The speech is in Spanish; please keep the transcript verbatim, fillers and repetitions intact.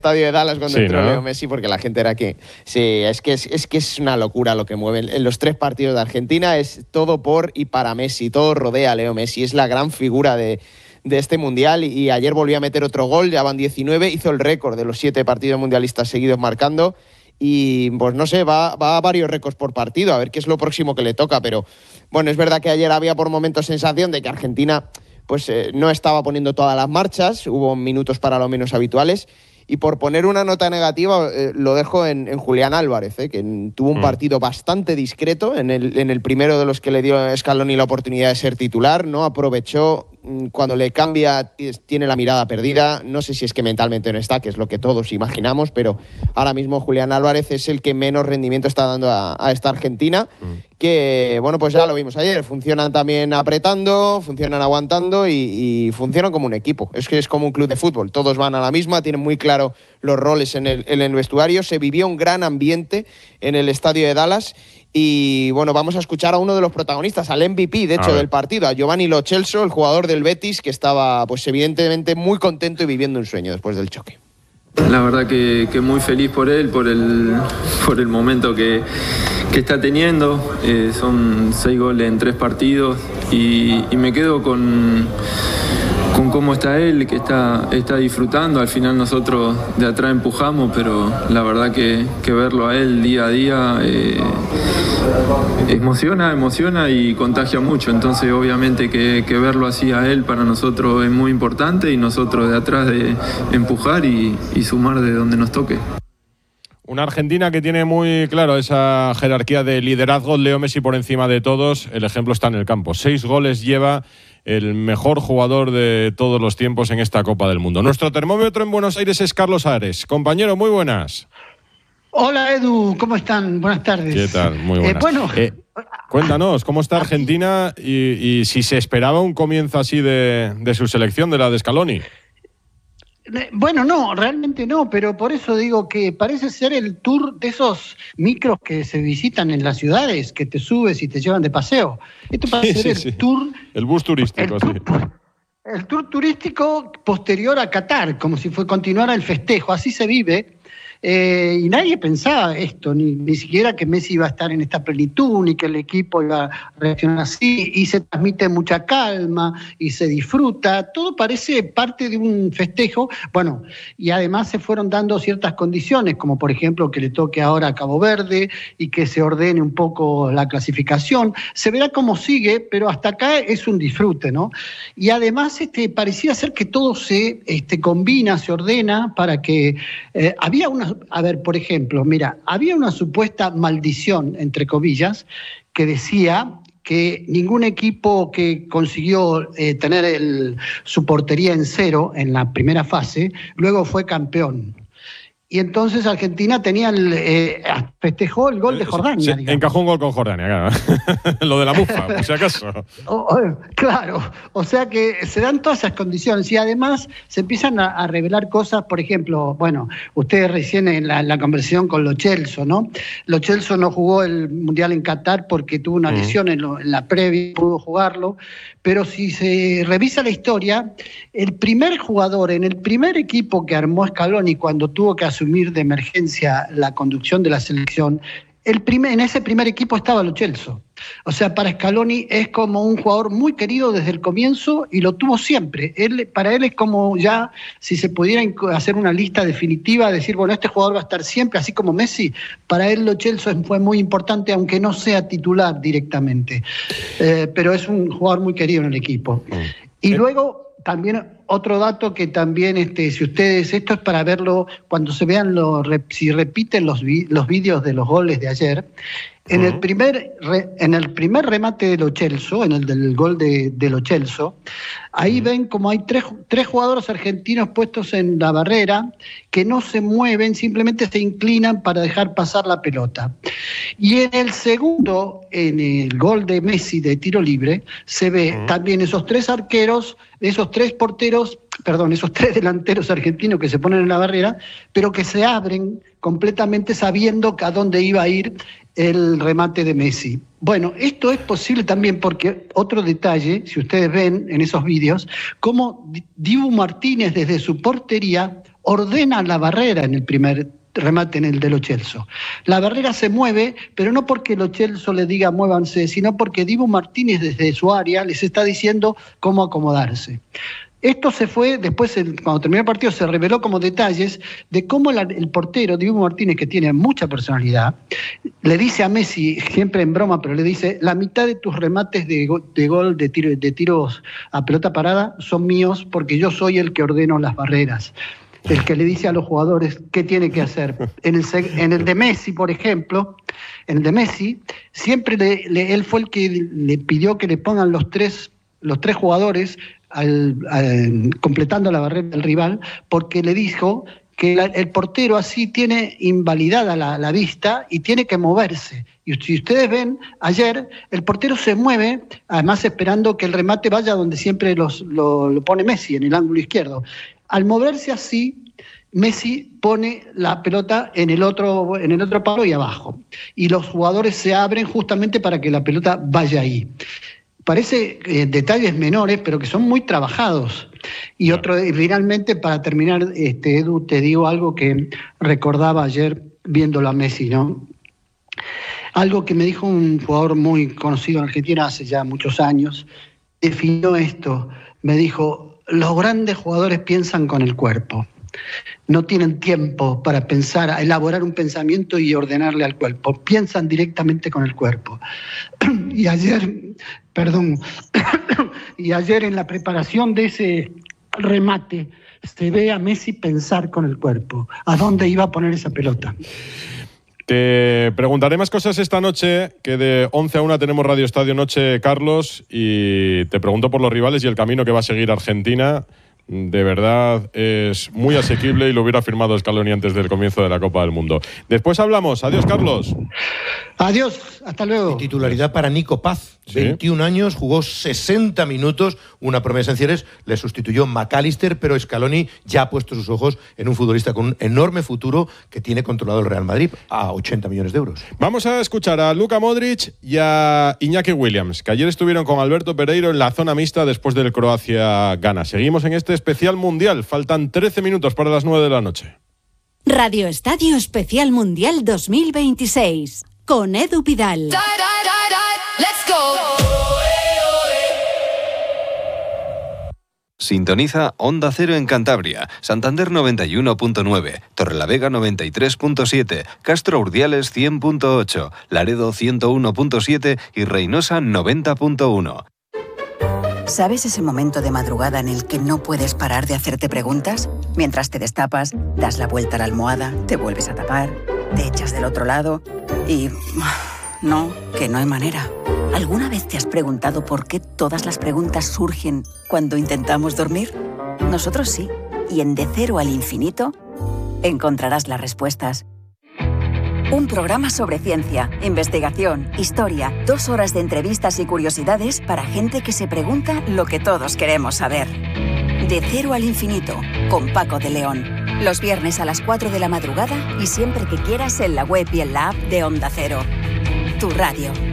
estadio de Dallas cuando sí, entró ¿no? Leo Messi, porque la gente era que sí, es que es, es que es una locura lo que mueven en los tres partidos de Argentina. Es todo por y para Messi, todo rodea a Leo Messi, es la gran figura de, de este mundial. Y ayer volvió a meter otro gol, ya van diecinueve, hizo el récord de los siete partidos mundialistas seguidos marcando. Y pues no sé, va, va a varios récords por partido, a ver qué es lo próximo que le toca. Pero bueno, es verdad que ayer había por momentos sensación de que Argentina pues eh, no estaba poniendo todas las marchas, hubo minutos para lo menos habituales. Y por poner una nota negativa, eh, lo dejo en, en Julián Álvarez, eh, que tuvo un mm. partido bastante discreto, en el, en el primero de los que le dio a Scaloni la oportunidad de ser titular, no aprovechó, cuando le cambia tiene la mirada perdida, no sé si es que mentalmente no está, que es lo que todos imaginamos, pero ahora mismo Julián Álvarez es el que menos rendimiento está dando a, a esta Argentina, mm. que, bueno, pues ya lo vimos ayer, funcionan también apretando, funcionan aguantando y, y funcionan como un equipo, es que es como un club de fútbol, todos van a la misma, tienen muy claro los roles en el, en el vestuario, se vivió un gran ambiente en el estadio de Dallas. Y bueno, vamos a escuchar a uno de los protagonistas, al M V P, de hecho, del partido, a Giovanni Lo Celso, el jugador del Betis, que estaba, pues evidentemente, muy contento y viviendo un sueño después del choque. La verdad que, que muy feliz por él, por el, por el momento que, que está teniendo. Eh, son seis goles en tres partidos y, y me quedo con... con cómo está él, que está, está disfrutando. Al final nosotros de atrás empujamos, pero la verdad que, que verlo a él día a día eh, emociona, emociona y contagia mucho. Entonces obviamente que, que verlo así a él para nosotros es muy importante y nosotros de atrás de empujar y, y sumar de donde nos toque. Una Argentina que tiene muy claro esa jerarquía de liderazgo, Leo Messi por encima de todos, el ejemplo está en el campo. Seis goles lleva el mejor jugador de todos los tiempos en esta Copa del Mundo. Nuestro termómetro en Buenos Aires es Carlos Ares. Compañero, muy buenas. Hola Edu, ¿cómo están? Buenas tardes. ¿Qué tal? Muy buenas. Eh, bueno, eh, cuéntanos, ¿cómo está Argentina y, y si se esperaba un comienzo así de, de su selección, de la de Scaloni? Bueno, no, realmente no, pero por eso digo que parece ser el tour de esos micros que se visitan en las ciudades, que te subes y te llevan de paseo. Esto parece sí, ser sí, el sí. tour... El bus turístico, el tour, sí. El tour turístico posterior a Qatar, como si fue continuara el festejo, así se vive. Eh, y nadie pensaba esto, ni, ni siquiera que Messi iba a estar en esta plenitud, ni que el equipo iba a reaccionar así, y se transmite mucha calma, y se disfruta, todo parece parte de un festejo, bueno, y además se fueron dando ciertas condiciones, como por ejemplo que le toque ahora a Cabo Verde, y que se ordene un poco la clasificación, se verá cómo sigue, pero hasta acá es un disfrute, ¿no? Y además este, parecía ser que todo se este, combina, se ordena, para que eh, había una A ver, por ejemplo, mira, había una supuesta maldición, entre comillas, que decía que ningún equipo que consiguió eh, tener el, su portería en cero en la primera fase, luego fue campeón. Y entonces Argentina tenía el, eh, festejó el gol de Jordania. Se, encajó un gol con Jordania, claro. Lo de la mufa, por si acaso. O, o, claro, o sea que se dan todas esas condiciones y además se empiezan a, a revelar cosas, por ejemplo, bueno, ustedes recién en la, la conversación con Lo Celso, ¿no? Lo Celso no jugó el Mundial en Qatar porque tuvo una lesión mm. en, lo, en la previa, pudo jugarlo, pero si se revisa la historia, el primer jugador en el primer equipo que armó Scaloni cuando tuvo que asumir de emergencia la conducción de la selección, el primer, en ese primer equipo estaba Lo Celso. O sea, para Scaloni es como un jugador muy querido desde el comienzo y lo tuvo siempre. Él, para él es como ya, si se pudiera hacer una lista definitiva, decir, bueno, este jugador va a estar siempre, así como Messi, para él Lo Celso fue muy importante, aunque no sea titular directamente. Eh, pero es un jugador muy querido en el equipo. Y luego... También otro dato que también, este, si ustedes, esto es para verlo cuando se vean, lo, si repiten los, vi, los vídeos de los goles de ayer, en, uh-huh. el primer, re, en el primer remate de Lo Celso, en el del gol de, de Lo Celso, ahí uh-huh. ven como hay tres, tres jugadores argentinos puestos en la barrera que no se mueven, simplemente se inclinan para dejar pasar la pelota. Y en el segundo, en el gol de Messi de tiro libre, se ve uh-huh. también esos tres arqueros, esos tres porteros, perdón, esos tres delanteros argentinos que se ponen en la barrera, pero que se abren completamente sabiendo a dónde iba a ir el remate de Messi. Bueno, esto es posible también porque otro detalle, si ustedes ven en esos vídeos, cómo Dibu Martínez desde su portería ordena la barrera en el primer remate, en el de Lo Celso. La barrera se mueve, pero no porque Lo Celso le diga muévanse, sino porque Dibu Martínez desde su área les está diciendo cómo acomodarse. Esto se fue, después el, cuando terminó el partido se reveló como detalles de cómo la, el portero, Dibu Martínez, que tiene mucha personalidad, le dice a Messi, siempre en broma, pero le dice, la mitad de tus remates de, go, de gol, de, tiro, de tiros a pelota parada, son míos porque yo soy el que ordeno las barreras. El que le dice a los jugadores qué tiene que hacer. En el, en el de Messi, por ejemplo, en el de Messi, siempre le, le, él fue el que le pidió que le pongan los tres, los tres jugadores Al, al, completando la barrera del rival, porque le dijo que la, el portero así tiene invalidada la, la vista y tiene que moverse. Y si ustedes ven, ayer el portero se mueve, además esperando que el remate vaya donde siempre los, lo, lo pone Messi, en el ángulo izquierdo. Al moverse así, Messi pone la pelota en el otro, en el otro palo y abajo. Y los jugadores se abren justamente para que la pelota vaya ahí. Parece eh, detalles menores, pero que son muy trabajados. Y otro, finalmente, para terminar, este, Edu, te digo algo que recordaba ayer viéndolo a Messi, ¿no? Algo que me dijo un jugador muy conocido en Argentina hace ya muchos años, definió esto, me dijo, los grandes jugadores piensan con el cuerpo. No tienen tiempo para pensar, elaborar un pensamiento y ordenarle al cuerpo. Piensan directamente con el cuerpo. Y ayer, perdón, y ayer en la preparación de ese remate se ve a Messi pensar con el cuerpo. ¿A dónde iba a poner esa pelota? Te preguntaré más cosas esta noche, que de once a una tenemos Radio Estadio Noche, Carlos, y te pregunto por los rivales y el camino que va a seguir Argentina. De verdad es muy asequible y lo hubiera firmado Scaloni antes del comienzo de la Copa del Mundo. Después hablamos. Adiós, Carlos. Adiós, hasta luego. Y titularidad para Nico Paz. ¿Sí? veintiún años, jugó sesenta minutos, una promesa en cierres, le sustituyó McAllister, pero Scaloni ya ha puesto sus ojos en un futbolista con un enorme futuro que tiene controlado el Real Madrid a ochenta millones de euros. Vamos a escuchar a Luka Modric y a Iñaki Williams, que ayer estuvieron con Alberto Pereiro en la zona mixta después del Croacia-Ghana. Seguimos en este especial mundial. Faltan trece minutos para las nueve de la noche. Radio Estadio Especial Mundial dos mil veintiséis con Edu Pidal. Da, da, da, da. Let's go. Sintoniza Onda Cero en Cantabria, Santander noventa y uno punto nueve, Torrelavega noventa y tres punto siete, Castro Urdiales cien punto ocho, Laredo ciento uno punto siete y Reynosa noventa punto uno. ¿Sabes ese momento de madrugada en el que no puedes parar de hacerte preguntas? Mientras te destapas, das la vuelta a la almohada, te vuelves a tapar, te echas del otro lado y... no, que no hay manera. ¿Alguna vez te has preguntado por qué todas las preguntas surgen cuando intentamos dormir? Nosotros sí. Y en De Cero al Infinito encontrarás las respuestas. Un programa sobre ciencia, investigación, historia, dos horas de entrevistas y curiosidades para gente que se pregunta lo que todos queremos saber. De Cero al Infinito, con Paco de León. Los viernes a las cuatro de la madrugada y siempre que quieras en la web y en la app de Onda Cero. Tu radio.